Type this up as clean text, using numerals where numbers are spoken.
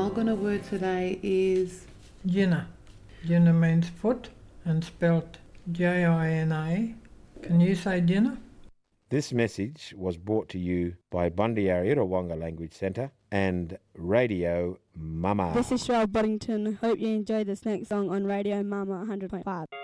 Walgana word today is Jina. Jina means foot and spelt Jina. Can you say Jina? This message was brought to you by Bundyari Irawanga Language Centre and Radio Mama. This is Cheryl Boddington. Hope you enjoy this next song on Radio Mama 100.5.